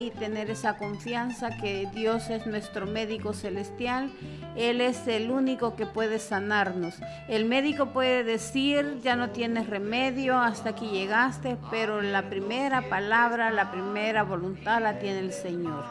y tener esa confianza que Dios es nuestro médico celestial. Él es el único que puede sanarnos. El médico puede decir, ya no tienes remedio, hasta aquí llegaste, pero la primera palabra, la primera voluntad la tiene el Señor.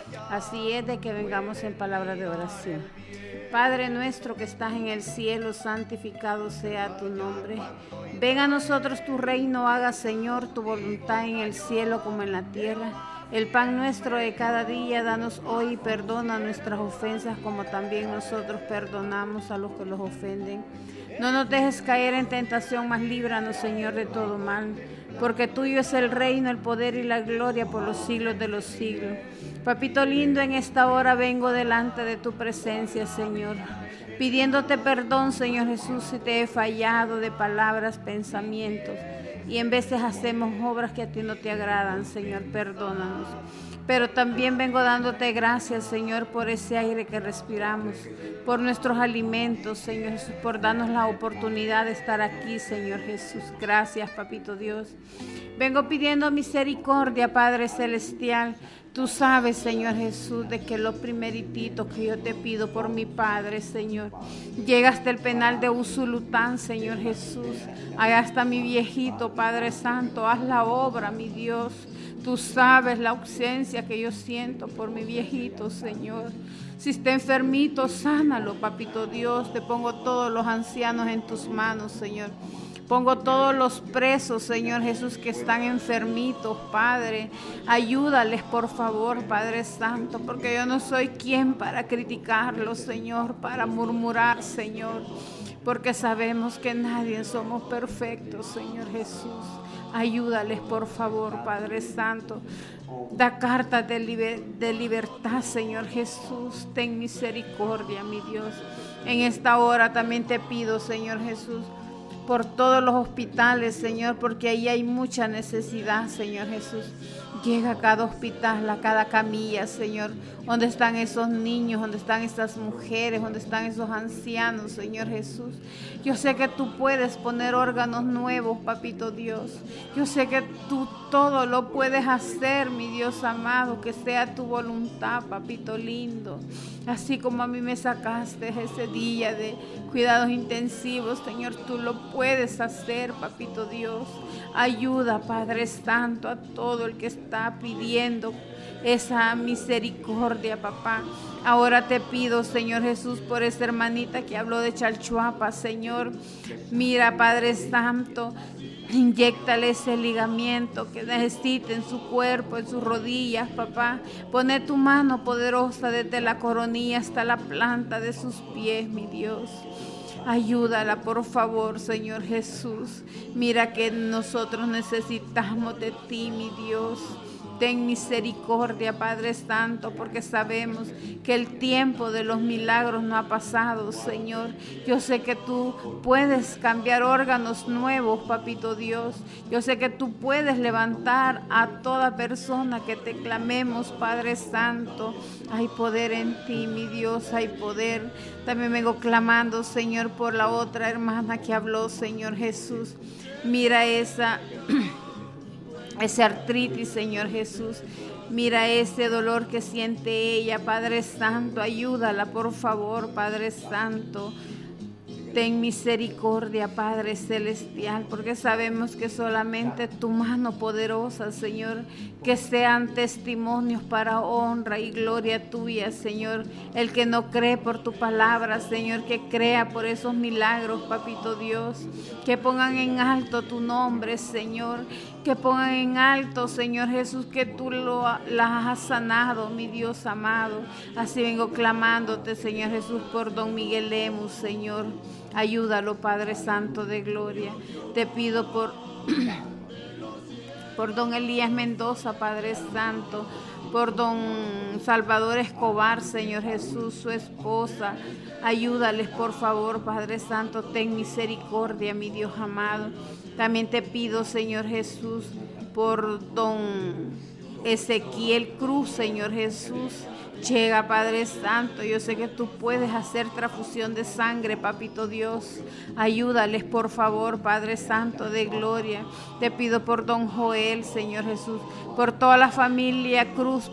Así es de que vengamos en palabra de oración. Padre nuestro que estás en el cielo, santificado sea tu nombre. Venga a nosotros tu reino, haga Señor tu voluntad en el cielo como en la tierra. El pan nuestro de cada día, danos hoy y perdona nuestras ofensas como también nosotros perdonamos a los que los ofenden. No nos dejes caer en tentación, mas líbranos, Señor, de todo mal, porque tuyo es el reino, el poder y la gloria por los siglos de los siglos. Papito lindo, en esta hora vengo delante de tu presencia, Señor, pidiéndote perdón, Señor Jesús, si te he fallado de palabras, pensamientos, y en veces hacemos obras que a ti no te agradan, Señor, perdónanos. Pero también vengo dándote gracias, Señor, por ese aire que respiramos, por nuestros alimentos, Señor Jesús, por darnos la oportunidad de estar aquí, Señor Jesús. Gracias, Papito Dios. Vengo pidiendo misericordia, Padre Celestial. Tú sabes, Señor Jesús, de que lo primeritito que yo te pido por mi Padre, Señor, llega hasta el penal de Usulután, Señor Jesús. Allá está mi viejito, Padre Santo. Haz la obra, mi Dios. Tú sabes la ausencia que yo siento por mi viejito, Señor. Si está enfermito, sánalo, Papito Dios. Te pongo todos los ancianos en tus manos, Señor. Pongo todos los presos, Señor Jesús, que están enfermitos, Padre. Ayúdales, por favor, Padre Santo, porque yo no soy quien para criticarlos, Señor, para murmurar, Señor, porque sabemos que nadie somos perfectos, Señor Jesús. Ayúdales, por favor, Padre Santo. Da cartas de libertad, Señor Jesús. Ten misericordia, mi Dios. En esta hora también te pido, Señor Jesús, por todos los hospitales, Señor, porque ahí hay mucha necesidad, Señor Jesús. Llega a cada hospital, a cada camilla, Señor, donde están esos niños, donde están esas mujeres, donde están esos ancianos, Señor Jesús. Yo sé que tú puedes poner órganos nuevos, Papito Dios. Yo sé que tú todo lo puedes hacer, mi Dios amado, que sea tu voluntad, Papito lindo. Así como a mí me sacaste ese día de cuidados intensivos, Señor, tú lo puedes hacer, Papito Dios. Ayuda, Padre Santo, a todo el que está pidiendo esa misericordia, papá. Ahora te pido, Señor Jesús, por esa hermanita que habló de Chalchuapa, Señor. Mira, Padre Santo, inyéctale ese ligamiento que necesite en su cuerpo, en sus rodillas, papá. Pone tu mano poderosa desde la coronilla hasta la planta de sus pies, mi Dios. Ayúdala, por favor, Señor Jesús. Mira que nosotros necesitamos de ti, mi Dios. Ten misericordia, Padre Santo, porque sabemos que el tiempo de los milagros no ha pasado, Señor. Yo sé que tú puedes cambiar órganos nuevos, Papito Dios. Yo sé que tú puedes levantar a toda persona que te clamemos, Padre Santo. Hay poder en ti, mi Dios, hay poder. También vengo clamando, Señor, por la otra hermana que habló, Señor Jesús. Mira esa artritis, Señor Jesús. Mira ese dolor que siente ella, Padre Santo. Ayúdala, por favor, Padre Santo. Ten misericordia, Padre Celestial, porque sabemos que solamente tu mano poderosa, Señor, que sean testimonios para honra y gloria tuya, Señor. El que no cree por tu palabra, Señor, que crea por esos milagros, Papito Dios. Que pongan en alto tu nombre, Señor. Que pongan en alto, Señor Jesús, que tú las has sanado, mi Dios amado. Así vengo clamándote, Señor Jesús, por don Miguel Lemus, Señor. Ayúdalo, Padre Santo de gloria. Te pido por don Elías Mendoza, Padre Santo, por don Salvador Escobar, Señor Jesús, su esposa. Ayúdales, por favor, Padre Santo. Ten misericordia, mi Dios amado. También te pido, Señor Jesús, por don Ezequiel Cruz, Señor Jesús. Llega, Padre Santo, yo sé que tú puedes hacer transfusión de sangre, Papito Dios. Ayúdales, por favor, Padre Santo de gloria. Te pido por don Joel, Señor Jesús, por toda la familia Cruz,